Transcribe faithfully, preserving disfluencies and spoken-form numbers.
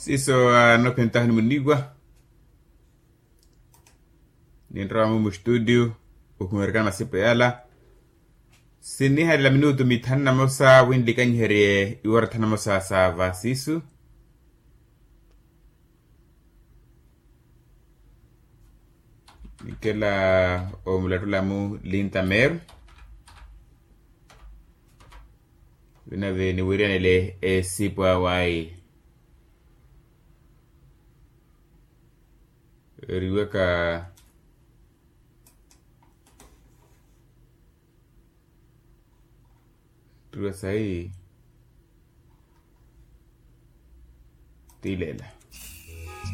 Siso uh, no pentahni munigwa. Nindramu mu studio ukumerikana masipo yala. Sini hari la minuto mitana mosa windi kanyhere iwaratana mosa sa vasisu. Nikela o mulatula mu linta meru. Vinave ni wirianele e sipo awai. Riweka Terus saya Tilela